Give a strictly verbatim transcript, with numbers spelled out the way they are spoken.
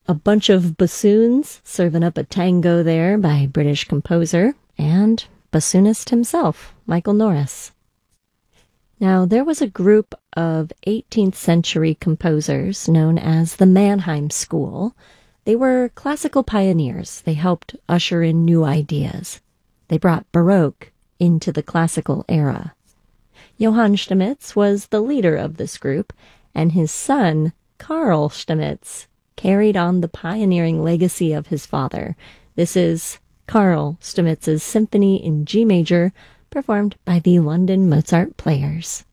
a bunch of bassoons serving up a tango there by British composer and bassoonist himself, Michael Norris. Now, there was a group of eighteenth century composers known as the Mannheim School. They were classical pioneers. They helped usher in new ideas. They brought Baroque into the classical era. Johann Stamitz was the leader of this group, and his son, Carl Stamitz, carried on the pioneering legacy of his father. This is Carl Stamitz's Symphony in G major, performed by the London Mozart Players.